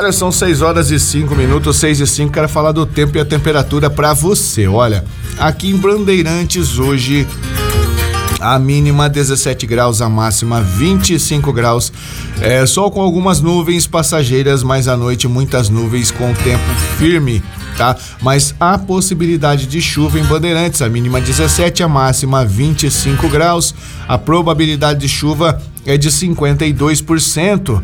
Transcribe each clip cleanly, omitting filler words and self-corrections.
Olha, são 6h05, 6h05, quero falar do tempo e a temperatura pra você. Olha, aqui em Bandeirantes hoje, a mínima 17 graus, a máxima 25 graus. Sol com algumas nuvens passageiras, mas à noite muitas nuvens com tempo firme, tá? Mas há possibilidade de chuva em Bandeirantes, a mínima 17, a máxima 25 graus. A probabilidade de chuva é de 52%.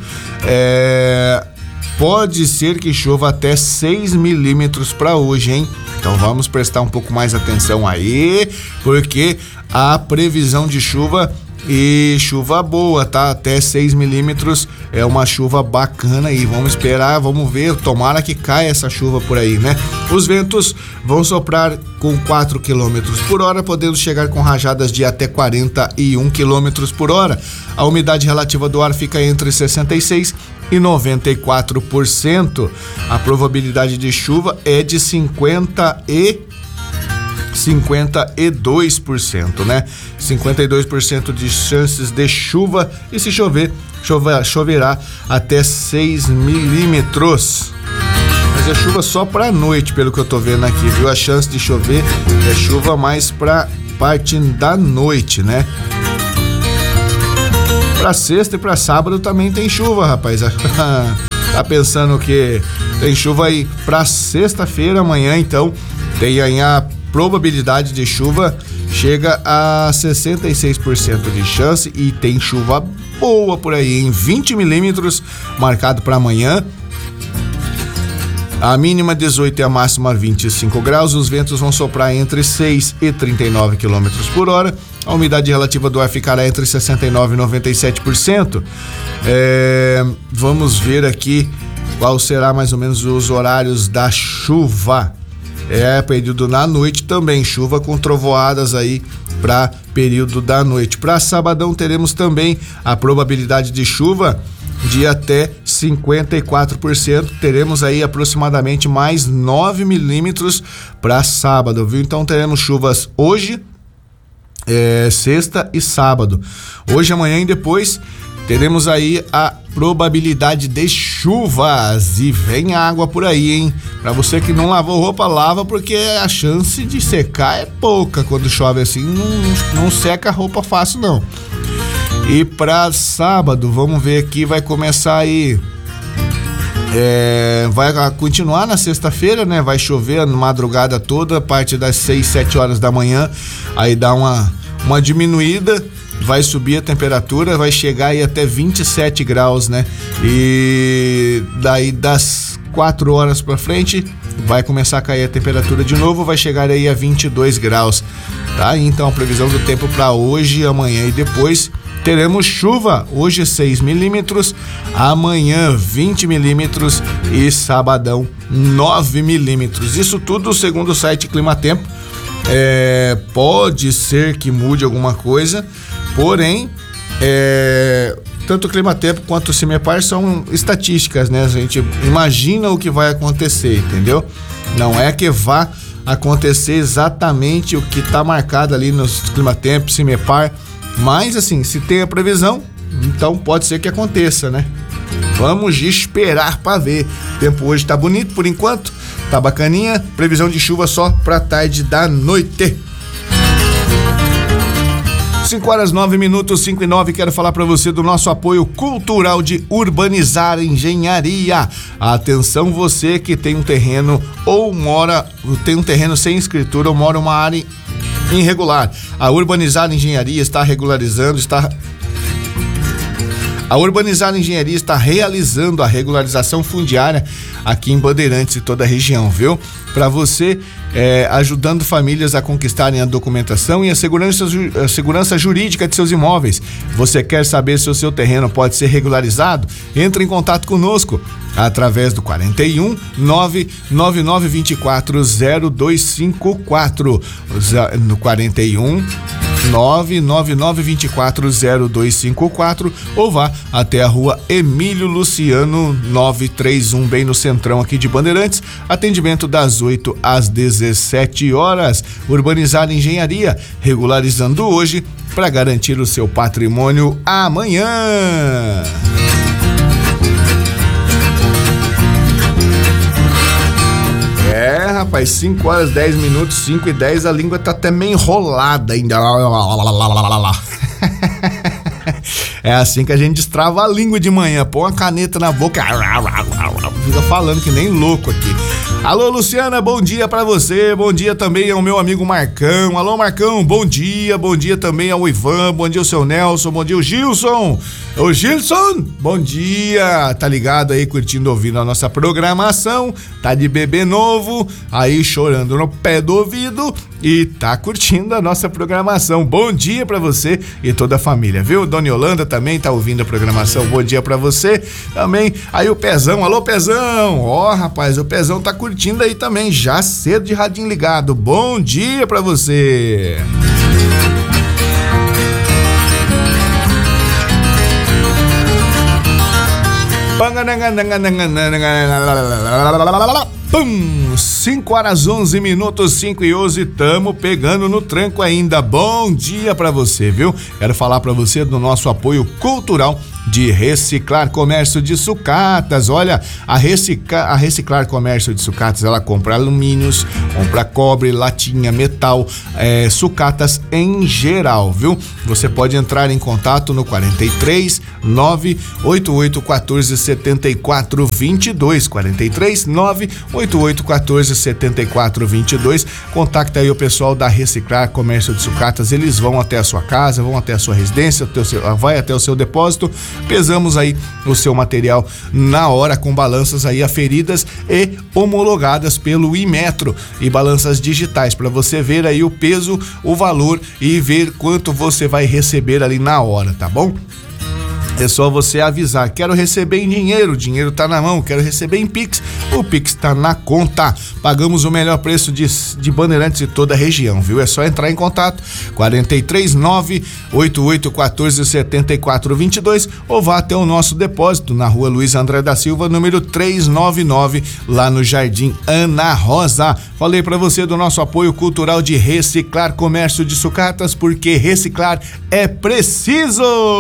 Pode ser que chova até 6 milímetros para hoje, hein? Então vamos prestar um pouco mais atenção aí, porque a previsão de chuva e chuva boa, tá? Até 6 milímetros é uma chuva bacana aí. Vamos esperar, vamos ver. Tomara que caia essa chuva por aí, né? Os ventos vão soprar com 4 km por hora, podendo chegar com rajadas de até 41 km por hora. A umidade relativa do ar fica entre 66% e 94%. A probabilidade de chuva é de 52%, né? 52% de chances de chuva, e se choverá até 6 milímetros. Mas é chuva só pra noite, pelo que eu tô vendo aqui, viu? A chance de chover é chuva mais pra parte da noite, né? Pra sexta e pra sábado também tem chuva, rapaz. Tá pensando que tem chuva aí pra sexta-feira, amanhã, então tem aí a probabilidade de chuva chega a 66% de chance, e tem chuva boa por aí, em 20 milímetros marcado para amanhã. A mínima 18 e a máxima 25 graus. Os ventos vão soprar entre 6 e 39 km por hora. A umidade relativa do ar ficará entre 69 e 97%. Vamos ver aqui qual será mais ou menos os horários da chuva. Período na noite também, chuva com trovoadas aí para período da noite. Para sabadão teremos também a probabilidade de chuva de até 54%. Teremos aí aproximadamente mais 9 milímetros para sábado, viu? Então teremos chuvas hoje, sexta e sábado. Hoje, amanhã e depois teremos aí a probabilidade de chuvas, e vem água por aí, hein? Pra você que não lavou roupa, lava, porque a chance de secar é pouca. Quando chove assim, não seca a roupa fácil, não. E pra sábado, vamos ver aqui, vai começar aí, vai continuar na sexta-feira, né? Vai chover na madrugada toda, a partir das 6, 7 horas da manhã, aí dá uma diminuída, vai subir a temperatura, vai chegar aí até 27 graus, né? E daí das 4 horas pra frente vai começar a cair a temperatura de novo, vai chegar aí a 22 graus, tá? Então a previsão do tempo para hoje, amanhã e depois: teremos chuva, hoje 6 milímetros, amanhã 20 milímetros e sabadão 9 milímetros. Isso tudo segundo o site Climatempo. Pode ser que mude alguma coisa, porém, tanto o Climatempo quanto o CIMEPAR são estatísticas, né? A gente imagina o que vai acontecer, entendeu? Não é que vá acontecer exatamente o que está marcado ali nos Climatempo, CIMEPAR, mas assim, se tem a previsão, então pode ser que aconteça, né? Vamos esperar para ver. O tempo hoje tá bonito por enquanto, tá bacaninha. Previsão de chuva só pra tarde da noite. 5h09, 5h09, quero falar para você do nosso apoio cultural de Urbanizar Engenharia. Atenção, você que tem um terreno tem um terreno sem escritura ou mora em uma área irregular. A Urbanizar Engenharia está realizando a regularização fundiária aqui em Bandeirantes e toda a região, viu? Para você, ajudando famílias a conquistarem a documentação e a segurança jurídica de seus imóveis. Você quer saber se o seu terreno pode ser regularizado? Entre em contato conosco através do 41 99924 0254, no 41 999240254, ou vá até a rua Emílio Luciano 931, bem no centrão aqui de Bandeirantes. Atendimento das 8 às 17 horas. Urbanizar Engenharia, regularizando hoje para garantir o seu patrimônio amanhã. rapaz, 5 horas 10 minutos, 5 e 10, a língua tá até meio enrolada ainda. É assim que a gente destrava a língua de manhã, põe uma caneta na boca, fica falando que nem louco aqui. Alô, Luciana, bom dia pra você, bom dia também ao meu amigo Marcão. Alô, Marcão, bom dia também ao Ivan, bom dia ao seu Nelson, bom dia ao Gilson. Ô, Gilson, bom dia, tá ligado aí, curtindo, ouvindo a nossa programação, tá de bebê novo, aí chorando no pé do ouvido e tá curtindo a nossa programação. Bom dia pra você e toda a família, viu? Dona Yolanda também tá ouvindo a programação, bom dia pra você também. Aí o Pezão, alô Pezão, ó rapaz, o Pezão tá curtindo aí também, já cedo de radinho ligado, bom dia pra você. Pum, 5 horas 11 minutos, 5 e 11, tamo pegando no tranco ainda. Bom dia pra você, viu? Quero falar pra você do nosso apoio cultural de Reciclar Comércio de Sucatas. Olha, a Reciclar Comércio de Sucatas, ela compra alumínios, compra cobre, latinha, metal, sucatas em geral, viu? Você pode entrar em contato no 43 988 14 74 22, 43 988 14 74 22. Contacta aí o pessoal da Reciclar Comércio de Sucatas, eles vão até a sua casa, vão até a sua residência, vai até o seu depósito. Pesamos aí o seu material na hora com balanças aí aferidas e homologadas pelo Inmetro e balanças digitais para você ver aí o peso, o valor e ver quanto você vai receber ali na hora, tá bom? É só você avisar, quero receber em dinheiro, o dinheiro tá na mão, quero receber em Pix, o Pix tá na conta. Pagamos o melhor preço de Bandeirantes de toda a região, viu? É só entrar em contato, 43 988 14 74 22, ou vá até o nosso depósito na rua Luiz André da Silva, número 399, lá no Jardim Ana Rosa. Falei pra você do nosso apoio cultural de Reciclar Comércio de Sucatas, porque reciclar é preciso!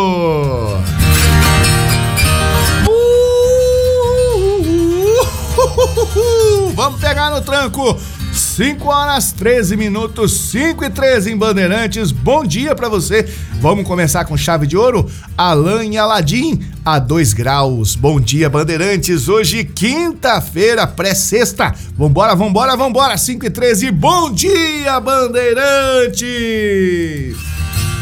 Vamos pegar no tranco. 5 horas 13 minutos, 5 e 13 em Bandeirantes. Bom dia pra você. Vamos começar com chave de ouro? Alain e Aladim a 2 graus. Bom dia, Bandeirantes. Hoje, quinta-feira, pré-sexta. Vambora, 5 e 13. Bom dia, Bandeirantes.